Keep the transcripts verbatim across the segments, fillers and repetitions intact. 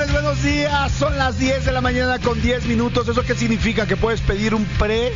tardes, buenos días. Son las diez de la mañana con diez minutos. ¿Eso qué significa? Que puedes pedir un pre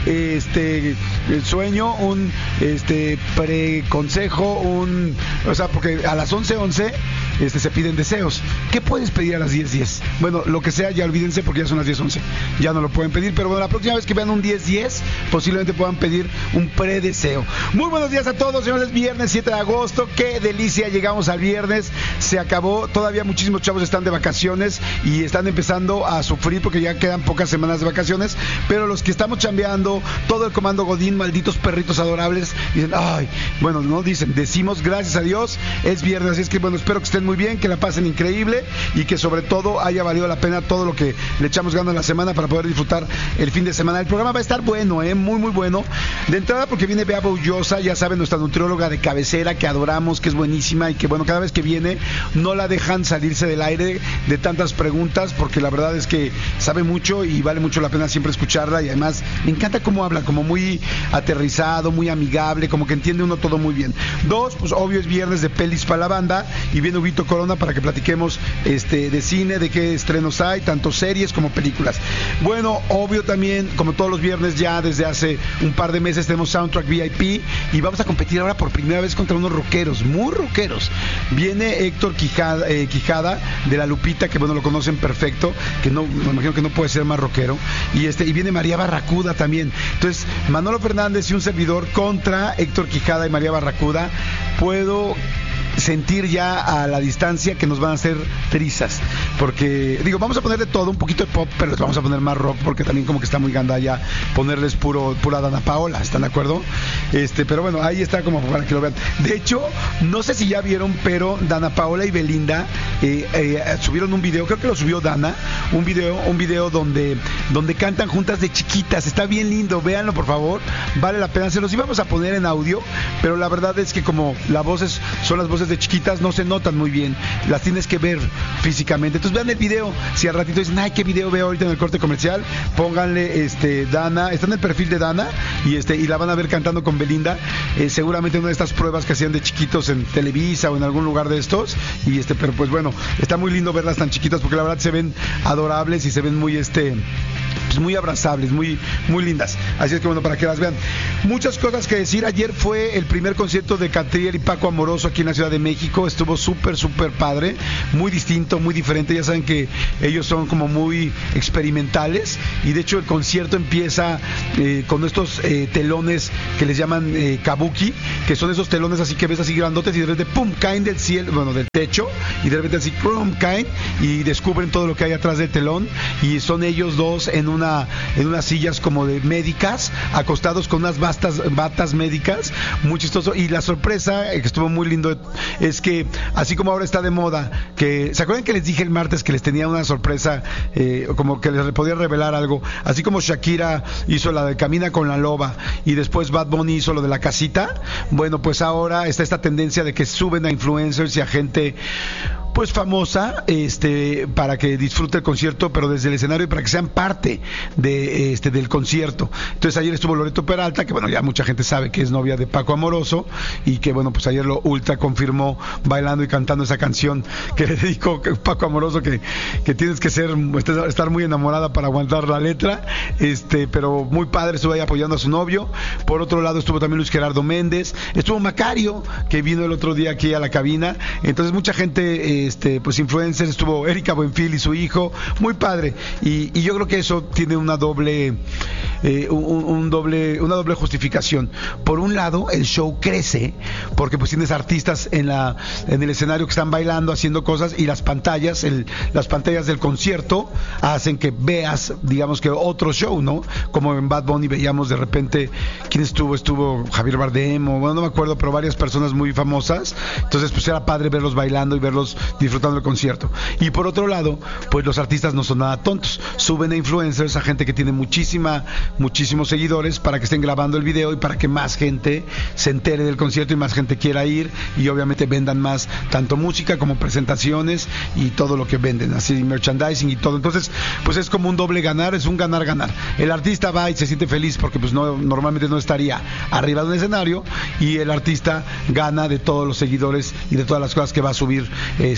este sueño, un este pre consejo, un, o sea, porque a las once once este se piden deseos. ¿Qué puedes pedir a las diez diez? Bueno, lo que sea, ya olvídense porque ya son las diez once. Ya no lo pueden pedir, pero bueno, la próxima vez que vean un diez diez, posiblemente puedan pedir un pre deseo. Muy buenos días a todos, señores. Viernes siete de agosto. Qué delicia, llegamos al viernes. Se acabó. Todavía muchísimos chavos están de vacaciones y están empezando a sufrir porque ya quedan pocas semanas de vacaciones, pero los que estamos chambeando, todo el comando Godín, malditos perritos adorables, dicen, ay, bueno, no dicen, decimos gracias a Dios, es viernes, así es que bueno, espero que estén muy bien, que la pasen increíble y que sobre todo haya valido la pena todo lo que le echamos ganas en la semana para poder disfrutar el fin de semana. El programa va a estar bueno, ¿eh? Muy, muy bueno. De entrada porque viene Bea Boullosa, ya saben, nuestra nutrióloga de cabecera que adoramos, que es buenísima y que bueno, cada vez que viene no la dejan salirse del aire de tantas preguntas porque la verdad es que sabe mucho y vale mucho la pena siempre escucharla y además me encanta cómo habla, como muy aterrizado, muy amigable, como que entiende uno todo muy bien. Dos, pues obvio es viernes de pelis para la banda y viene Huguito Corona para que platiquemos este de cine, de qué estrenos hay, tanto series como películas. Bueno, obvio también, como todos los viernes ya desde hace un par de meses tenemos Soundtrack V I P y vamos a competir ahora por primera vez contra unos rockeros, muy rockeros. Viene Héctor Quijada, eh, Quijada de La Lupita, que bueno, lo conocen perfecto, que no, me imagino que no puede ser más rockero, y este y viene María Barracuda también. Entonces, Manolo Fernández y un servidor contra Héctor Quijada y María Barracuda. Puedo sentir ya a la distancia que nos van a hacer trizas, porque digo, vamos a poner de todo, un poquito de pop, pero les vamos a poner más rock, porque también como que está muy gandalla ponerles puro, pura Dana Paola, ¿están de acuerdo? Este, pero bueno, ahí está como para que lo vean. De hecho, no sé si ya vieron, pero Dana Paola y Belinda eh, eh, subieron un video, creo que lo subió Dana, un video, un video donde, donde cantan juntas de chiquitas, está bien lindo, véanlo por favor, vale la pena, se los íbamos a poner en audio, pero la verdad es que como las voces son las voces de chiquitas, no se notan muy bien, las tienes que ver físicamente. Entonces vean el video, si al ratito dicen, ay, qué video veo ahorita en el corte comercial, pónganle este Dana, está en el perfil de Dana y este y la van a ver cantando con Belinda, eh, seguramente una de estas pruebas que hacían de chiquitos en Televisa o en algún lugar de estos, y este, pero pues bueno, está muy lindo verlas tan chiquitas porque la verdad se ven adorables y se ven muy este pues muy abrazables, muy, muy lindas. Así es que bueno, para que las vean. Muchas cosas que decir. Ayer fue el primer concierto de Catriel y Paco Amoroso aquí en la Ciudad de México. Estuvo súper, súper padre. Muy distinto, muy diferente. Ya saben que ellos son como muy experimentales. Y de hecho el concierto empieza eh, con estos eh, telones que les llaman eh, kabuki, que son esos telones así que ves así grandotes y de repente pum, caen del cielo, bueno, del techo, y de repente así pum, caen y descubren todo lo que hay atrás del telón. Y son ellos dos en una en unas sillas como de médicas, acostados con unas bastas, batas médicas, muy chistoso. Y la sorpresa, que estuvo muy lindo, es que así como ahora está de moda, que ¿se acuerdan que les dije el martes que les tenía una sorpresa, eh, como que les podía revelar algo? Así como Shakira hizo la de Camina con la Loba y después Bad Bunny hizo lo de la casita, bueno, pues ahora está esta tendencia de que suben a influencers y a gente pues famosa, este, para que disfrute el concierto, pero desde el escenario y para que sean parte de este del concierto. Entonces ayer estuvo Loreto Peralta, que bueno, ya mucha gente sabe que es novia de Paco Amoroso y que bueno, pues ayer lo ultra confirmó bailando y cantando esa canción que le dedicó Paco Amoroso, que, que tienes que ser estar muy enamorada para aguantar la letra, este, pero muy padre, estuvo ahí apoyando a su novio. Por otro lado estuvo también Luis Gerardo Méndez, estuvo Macario, que vino el otro día aquí a la cabina. Entonces mucha gente eh, Este, pues influencers, estuvo Erika Buenfil y su hijo, muy padre, y, y yo creo que eso tiene una doble eh, un, un doble una doble justificación. Por un lado, el show crece porque pues tienes artistas en la en el escenario que están bailando, haciendo cosas, y las pantallas, el, las pantallas del concierto hacen que veas, digamos que otro show, ¿no? Como en Bad Bunny veíamos de repente, ¿quién estuvo? Estuvo Javier Bardem, o bueno, no me acuerdo, pero varias personas muy famosas. Entonces pues era padre verlos bailando y verlos disfrutando el concierto. Y por otro lado, pues los artistas no son nada tontos, suben a influencers, a gente que tiene muchísima muchísimos seguidores, para que estén grabando el video y para que más gente se entere del concierto y más gente quiera ir, y obviamente vendan más, tanto música como presentaciones y todo lo que venden, así merchandising y todo. Entonces pues es como un doble ganar, es un ganar ganar. El artista va y se siente feliz porque pues no, normalmente no estaría arriba de un escenario, y el artista gana de todos los seguidores y de todas las cosas que va a subir este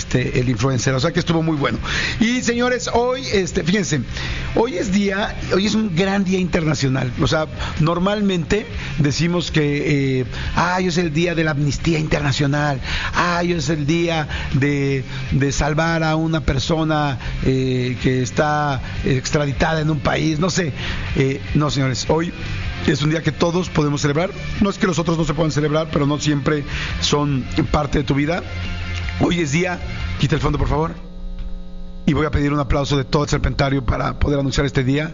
este, el influencer, o sea que estuvo muy bueno. Y señores, hoy, este, fíjense, hoy es día, hoy es un gran día internacional. O sea, normalmente decimos que, eh, ah, hoy es el día de la amnistía internacional, ah, hoy es el día de, de salvar a una persona eh, que está extraditada en un país, no sé. Eh, no, señores, hoy es un día que todos podemos celebrar. No es que los otros no se puedan celebrar, pero no siempre son parte de tu vida. Hoy es día, quita el fondo por favor, y voy a pedir un aplauso de todo el Serpentario para poder anunciar este día.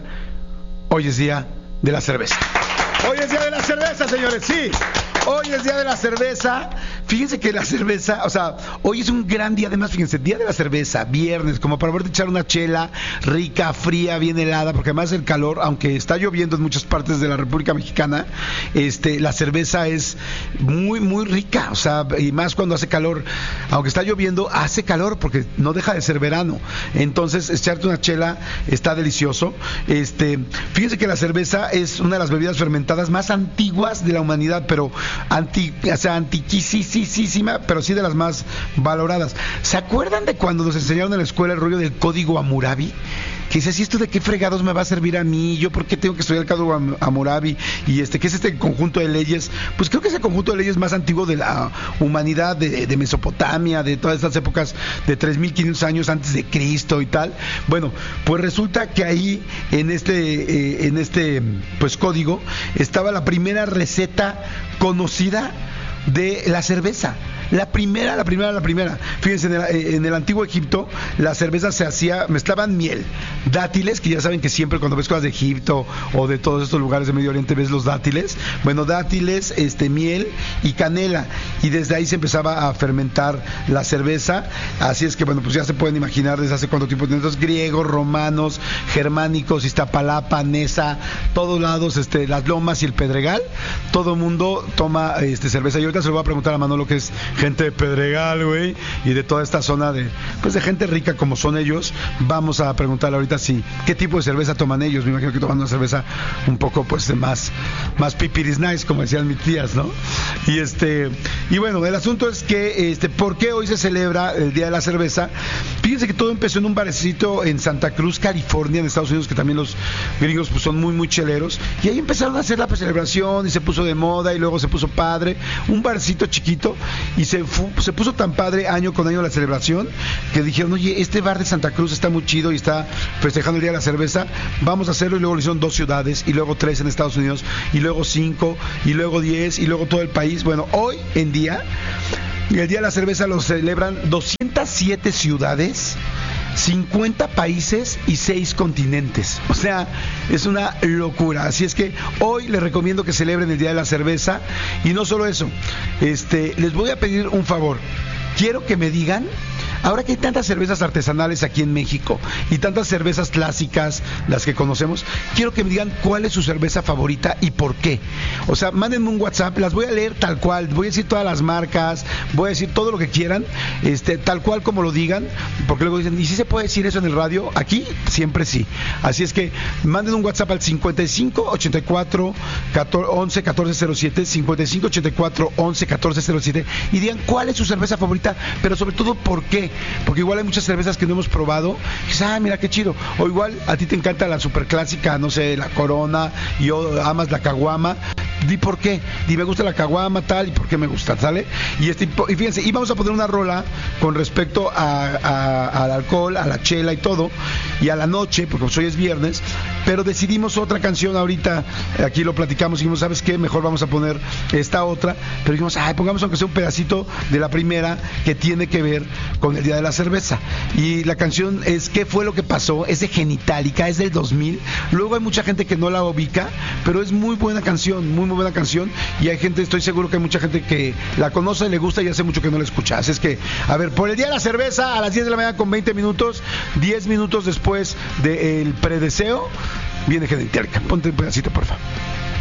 Hoy es día de la cerveza. Hoy es día de la cerveza, señores, sí. Hoy es día de la cerveza. Fíjense que la cerveza, o sea, hoy es un gran día, además, fíjense, día de la cerveza, viernes, como para poder echar una chela rica, fría, bien helada, porque además el calor, aunque está lloviendo en muchas partes de la República Mexicana, este, la cerveza es muy, muy rica, o sea, y más cuando hace calor, aunque está lloviendo, hace calor, porque no deja de ser verano. Entonces, echarte una chela está delicioso. Este, fíjense que la cerveza es una de las bebidas fermentadas más antiguas de la humanidad, pero anti, o sea, antiquísima, pero sí de las más valoradas. ¿Se acuerdan de cuando nos enseñaron en la escuela el rollo del código Hammurabi? Que dice, ¿y esto de qué fregados me va a servir a mí? ¿Yo por qué tengo que estudiar el código Hammurabi? Y este, ¿qué es este conjunto de leyes? Pues creo que es el conjunto de leyes más antiguo de la humanidad, de, de Mesopotamia, de todas estas épocas de tres mil quinientos años antes de Cristo y tal. Bueno, pues resulta que ahí, en este, eh, en este pues código, estaba la primera receta conocida de la cerveza. La primera, la primera, la primera. Fíjense, en el, en el antiguo Egipto, la cerveza se hacía, mezclaban miel, dátiles, que ya saben que siempre cuando ves cosas de Egipto o de todos estos lugares de Medio Oriente ves los dátiles. Bueno, dátiles, este, miel y canela. Y desde ahí se empezaba a fermentar la cerveza. Así es que, bueno, pues ya se pueden imaginar desde hace cuánto tiempo. Entonces, griegos, romanos, germánicos, Iztapalapa, Nesa, todos lados, este, las Lomas y el Pedregal, todo el mundo toma este, cerveza. Y ahorita se lo voy a preguntar a Manolo, que es gente de Pedregal, güey, y de toda esta zona de, pues de gente rica como son ellos. Vamos a preguntarle ahorita si, qué tipo de cerveza toman ellos. Me imagino que toman una cerveza un poco, pues, más, más pipiris nice, como decían mis tías, ¿no? Y este, y bueno, el asunto es que, este, ¿por qué hoy se celebra el Día de la Cerveza? Fíjense que todo empezó en un barecito en Santa Cruz, California, en Estados Unidos, que también los gringos, pues, son muy, muy cheleros, y ahí empezaron a hacer la celebración, y se puso de moda, y luego se puso padre, un barcito chiquito, y se, fu, se puso tan padre año con año la celebración, que dijeron, oye, este bar de Santa Cruz está muy chido y está festejando el Día de la Cerveza, vamos a hacerlo. Y luego lo hicieron dos ciudades, y luego tres en Estados Unidos, y luego cinco, y luego diez, y luego todo el país. Bueno, hoy en día, el Día de la Cerveza lo celebran doscientas siete ciudades, cincuenta países y seis continentes. O sea, es una locura. Así es que hoy les recomiendo que celebren el Día de la Cerveza. Y no solo eso, este, les voy a pedir un favor. Quiero que me digan, ahora que hay tantas cervezas artesanales aquí en México y tantas cervezas clásicas, las que conocemos, quiero que me digan cuál es su cerveza favorita y por qué. O sea, mándenme un WhatsApp, las voy a leer tal cual, voy a decir todas las marcas, voy a decir todo lo que quieran, este, tal cual como lo digan, porque luego dicen, ¿y si se puede decir eso en el radio? Aquí siempre sí. Así es que manden un WhatsApp al cincuenta y cinco ochenta y cuatro once catorce cero siete, cincuenta y cinco ochenta y cuatro once catorce cero siete, y digan cuál es su cerveza favorita, pero sobre todo por qué. Porque igual hay muchas cervezas que no hemos probado y dices, ah, mira qué chido. O igual a ti te encanta la super clásica, no sé, la Corona, y yo amas la caguama. Di por qué, di me gusta la caguama tal y por qué me gusta, ¿sale? Y este, y fíjense, y vamos a poner una rola con respecto a, a, al alcohol, a la chela y todo, y a la noche, porque pues hoy es viernes, pero decidimos otra canción ahorita, aquí lo platicamos, y dijimos, ¿sabes qué? Mejor vamos a poner esta otra, pero dijimos, ay, pongamos aunque sea un pedacito de la primera que tiene que ver con el Día de la Cerveza. Y la canción es ¿Qué fue lo que pasó? Es de Genitalica, es del dos mil. Luego hay mucha gente que no la ubica, pero es muy buena canción, muy muy buena canción, y hay gente, estoy seguro que hay mucha gente que la conoce, le gusta y hace mucho que no la escucha. Así es que, a ver, por el Día de la Cerveza a las diez de la mañana con veinte minutos, diez minutos después del predeseo, viene Genitalica. Ponte un pedacito, por favor.